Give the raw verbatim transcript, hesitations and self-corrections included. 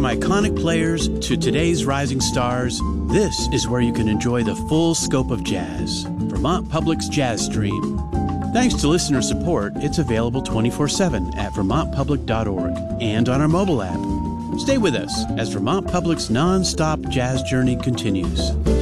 From iconic players to today's rising stars, this is where you can enjoy the full scope of jazz. Vermont Public's Jazz Stream. Thanks to listener support, it's available twenty-four seven at vermont public dot org and on our mobile app. Stay with us as Vermont Public's non-stop jazz journey continues.